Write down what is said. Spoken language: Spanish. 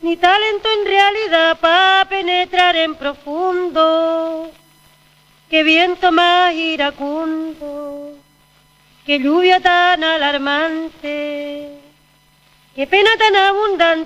ni talento en realidad para penetrar en profundo. Qué viento más iracundo, qué lluvia tan alarmante, qué pena tan abundante.